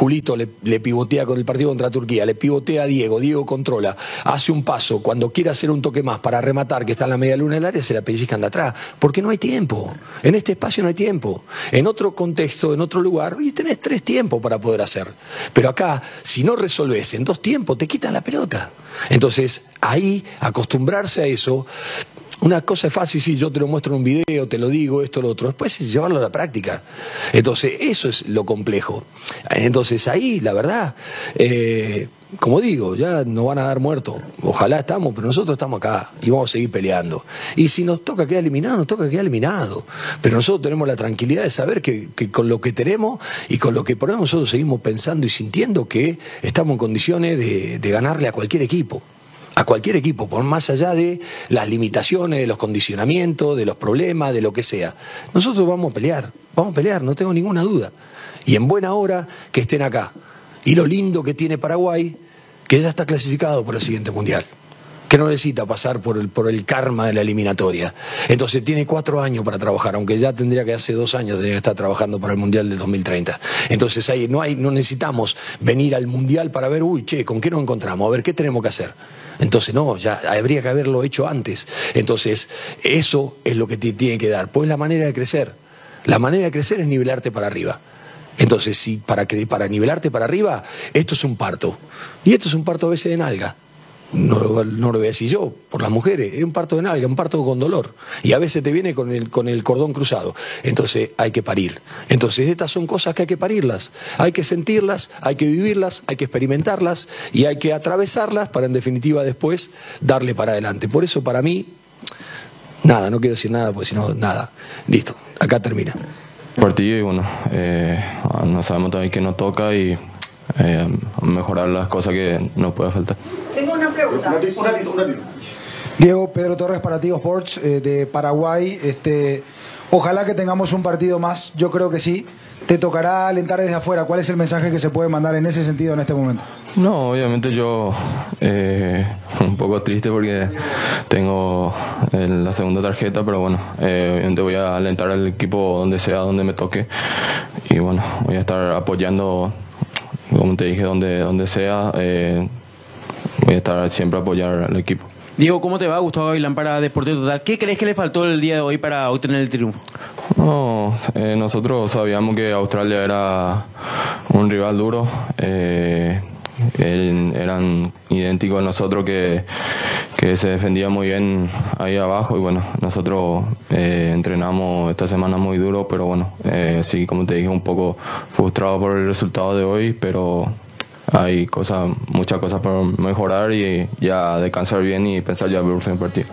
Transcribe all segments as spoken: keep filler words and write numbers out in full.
Julito le, le pivotea con el partido contra Turquía, le pivotea a Diego, Diego controla, hace un paso, cuando quiere hacer un toque más para rematar, que está en la media luna del área, se la pellizcan de atrás, porque no hay tiempo, en este espacio no hay tiempo, en otro contexto, en otro lugar, y tenés tres tiempos para poder hacer, pero acá, si no resolvés en dos tiempos, te quitan la pelota. Entonces, ahí, acostumbrarse a eso. Una cosa es fácil, sí, yo te lo muestro en un video, te lo digo, esto, lo otro. Después es llevarlo a la práctica. Entonces, eso es lo complejo. Entonces, ahí, la verdad, eh, como digo, ya nos van a dar muertos. Ojalá estamos, pero nosotros estamos acá y vamos a seguir peleando. Y si nos toca quedar eliminados, nos toca quedar eliminados. Pero nosotros tenemos la tranquilidad de saber que, que con lo que tenemos y con lo que ponemos, nosotros seguimos pensando y sintiendo que estamos en condiciones de, de ganarle a cualquier equipo. A cualquier equipo, por más allá de las limitaciones, de los condicionamientos, de los problemas, de lo que sea. Nosotros vamos a pelear, vamos a pelear, no tengo ninguna duda. Y en buena hora que estén acá. Y lo lindo que tiene Paraguay, que ya está clasificado por el siguiente Mundial, que no necesita pasar por el, por el karma de la eliminatoria. Entonces tiene cuatro años para trabajar, aunque ya tendría que hace dos años tendría que estar trabajando para el Mundial del dos mil treinta. Entonces ahí no, hay, no necesitamos venir al Mundial para ver, uy, che, ¿con qué nos encontramos? A ver, ¿qué tenemos que hacer? Entonces no, ya habría que haberlo hecho antes. Entonces eso es lo que te tiene que dar, pues la manera de crecer. La manera de crecer es nivelarte para arriba. Entonces si para, para nivelarte para arriba, esto es un parto. Y esto es un parto a veces de nalga. No lo, no lo voy a decir yo, por las mujeres, es un parto de nalga, un parto con dolor. Y a veces te viene con el, con el cordón cruzado. Entonces hay que parir. Entonces estas son cosas que hay que parirlas. Hay que sentirlas, hay que vivirlas, hay que experimentarlas y hay que atravesarlas para en definitiva después darle para adelante. Por eso para mí, nada, no quiero decir nada, porque si no, nada. Listo, acá termina. Partido y bueno, eh, no sabemos todavía qué nos toca y eh, mejorar las cosas que nos puede faltar. Tengo una pregunta. Un ratito, un ratito, un ratito. Diego, Pedro Torres para Tigo Sports, eh, de Paraguay. Este, ojalá que tengamos un partido más, yo creo que sí. Te tocará alentar desde afuera. ¿Cuál es el mensaje que se puede mandar en ese sentido en este momento? No, obviamente yo eh, un poco triste porque tengo eh, la segunda tarjeta, pero bueno, eh, obviamente voy a alentar al equipo donde sea, donde me toque. Y bueno, voy a estar apoyando, como te dije, donde, donde sea. Eh, voy a estar siempre a apoyar al equipo. Diego, ¿cómo te va? Gustavo Gavilán para Deporte Total. ¿Qué crees que le faltó el día de hoy para obtener el triunfo? No, eh, nosotros sabíamos que Australia era un rival duro. Eh, eran idénticos a nosotros, que, que se defendía muy bien ahí abajo. Y bueno, nosotros eh, entrenamos esta semana muy duro, pero bueno, eh, sí, como te dije, un poco frustrado por el resultado de hoy, pero hay cosas, muchas cosas por mejorar y ya descansar bien y pensar ya en el próximo partido.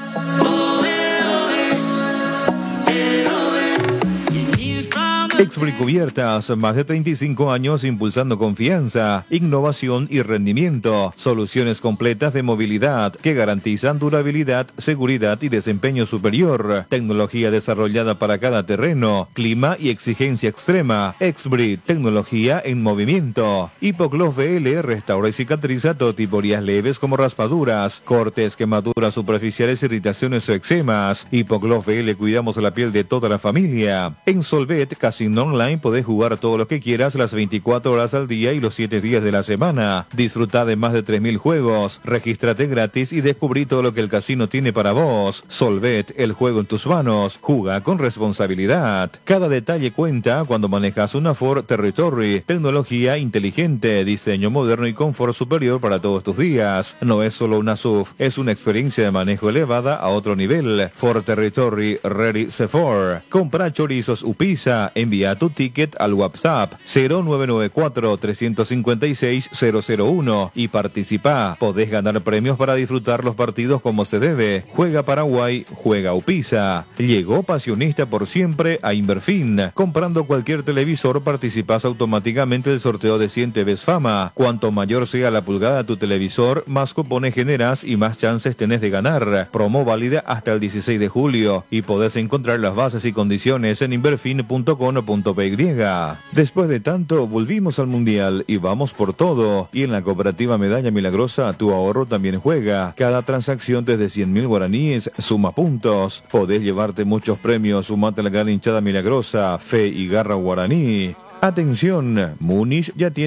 Exbrit Cubiertas, más de treinta y cinco años impulsando confianza, innovación y rendimiento. Soluciones completas de movilidad que garantizan durabilidad, seguridad y desempeño superior. Tecnología desarrollada para cada terreno, clima y exigencia extrema. Exbrit, tecnología en movimiento. Hipogloss V L restaura y cicatriza todo tipo de heridas leves como raspaduras, cortes, quemaduras superficiales, irritaciones o eczemas. Hipogloss V L, cuidamos la piel de toda la familia. En Solvet, casi online, podés jugar todo lo que quieras las veinticuatro horas al día y los siete días de la semana. Disfruta de más de tres mil juegos. Regístrate gratis y descubrí todo lo que el casino tiene para vos. Solvet, el juego en tus manos. Juega con responsabilidad. Cada detalle cuenta cuando manejas una Ford Territory. Tecnología inteligente, diseño moderno y confort superior para todos tus días. No es solo una S U V, es una experiencia de manejo elevada a otro nivel. Ford Territory Ready C cuatro. Compra chorizos Upisa. Envía tu ticket al WhatsApp cero nueve nueve cuatro, tres cinco seis, cero cero uno y participa. Podés ganar premios para disfrutar los partidos como se debe. Juega Paraguay, juega Upisa. Llegó Pasionista por siempre a Inverfin. Comprando cualquier televisor participás automáticamente del sorteo de cien T Vs Fama. Cuanto mayor sea la pulgada de tu televisor, más cupones generas y más chances tenés de ganar. Promo válida hasta el dieciséis de julio y podés encontrar las bases y condiciones en inverfin punto com punto p y. Después de tanto, volvimos al Mundial y vamos por todo. Y en la cooperativa Medalla Milagrosa, tu ahorro también juega. Cada transacción desde cien mil guaraníes suma puntos. Podés llevarte muchos premios. Sumate a la gran hinchada milagrosa, Fe y Garra Guaraní. Atención, Múnich ya tiene